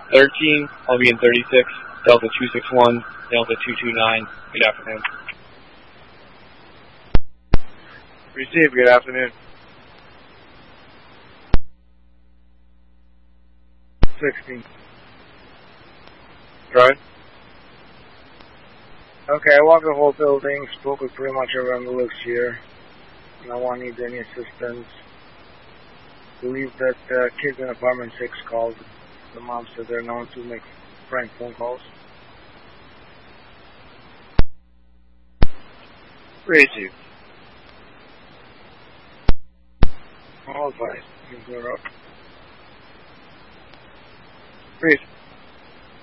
13, I'll be in 36, Delta 261, Delta 229. Good afternoon. Receive, good afternoon. 16. Right. Okay, I walked the whole building, spoke with pretty much everyone who lives here. No one needs any assistance. Believe that kids in apartment 6 called. The mom said they're known to make prank phone calls. Receive. All advice. You can go up. Receive.